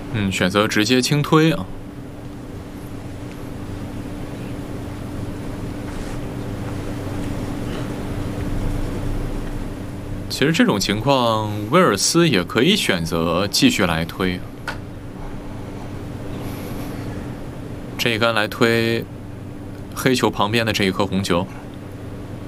选择直接轻推啊。其实这种情况，威尔斯也可以选择继续来推。这一杆来推黑球旁边的这一颗红球。